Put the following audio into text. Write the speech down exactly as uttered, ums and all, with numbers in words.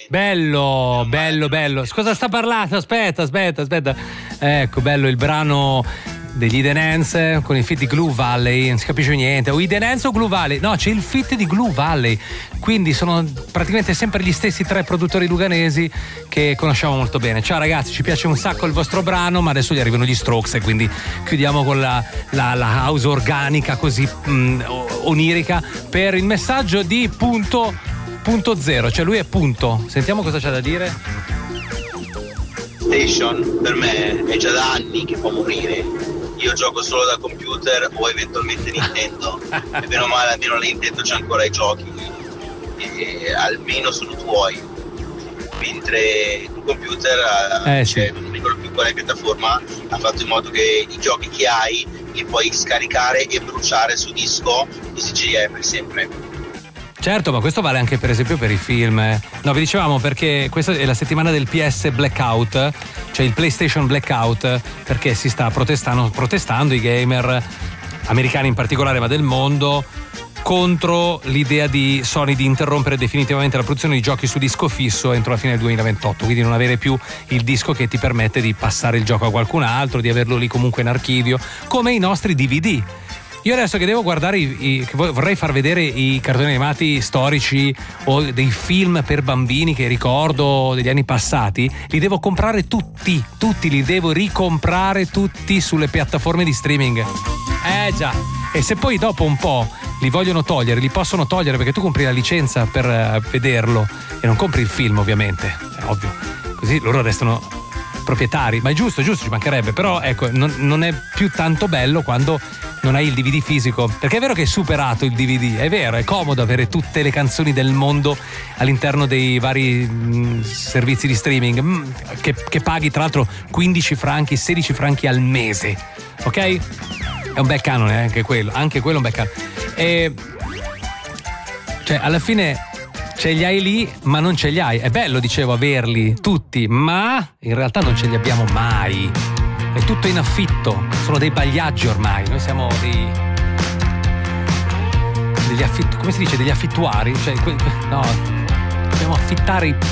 Bello, bello, bello. Cosa sta parlando? Aspetta, aspetta, aspetta. Ecco, bello il brano degli Edenance con il feat di Glue Valley, non si capisce niente. O Edenance o Glue Valley? No, c'è il feat di Glue Valley. Quindi sono praticamente sempre gli stessi tre produttori luganesi che conosciamo molto bene. Ciao ragazzi, ci piace un sacco il vostro brano, ma adesso gli arrivano gli Strokes e quindi chiudiamo con la, la, la house organica così mh, onirica per il messaggio di punto, punto zero, cioè lui è punto. Sentiamo cosa c'ha da dire. Station per me è già da anni che può morire. Io gioco solo da computer o eventualmente Nintendo e meno male almeno la Nintendo c'è ancora i giochi e almeno sono tuoi, mentre il computer eh, cioè, sì. non mi ricordo più quale piattaforma ha fatto in modo che i giochi che hai li puoi scaricare e bruciare su disco e si gira per sempre. Certo, ma questo vale anche per esempio per i film. No, vi dicevamo perché questa è la settimana del P S Blackout, cioè il PlayStation Blackout, perché si sta protestando, protestando i gamer americani in particolare, ma del mondo, contro l'idea di Sony di interrompere definitivamente la produzione di giochi su disco fisso entro la fine del duemilaventotto, quindi non avere più il disco che ti permette di passare il gioco a qualcun altro, di averlo lì comunque in archivio, come i nostri D V D. Io adesso che devo guardare i, i, che vorrei far vedere i cartoni animati storici o dei film per bambini che ricordo degli anni passati, li devo comprare tutti, tutti li devo ricomprare tutti sulle piattaforme di streaming. Eh già. E se poi dopo un po' li vogliono togliere, li possono togliere perché tu compri la licenza per uh, vederlo e non compri il film, ovviamente, è ovvio. Così loro restano proprietari, ma è giusto, giusto, ci mancherebbe, però ecco, non, non è più tanto bello quando non hai il D V D fisico, perché è vero che è superato il D V D, è vero, è comodo avere tutte le canzoni del mondo all'interno dei vari mh, servizi di streaming mh, che, che paghi tra l'altro quindici franchi, sedici franchi al mese, ok? È un bel canone, eh, anche quello, anche quello è un bel canone. E cioè alla fine ce li hai lì, ma non ce li hai. È bello, dicevo, averli tutti, ma in realtà non ce li abbiamo mai. È tutto in affitto, sono dei bagliaggi ormai. Noi siamo dei degli affittu, come si dice, degli affittuari, cioè no, dobbiamo affittare i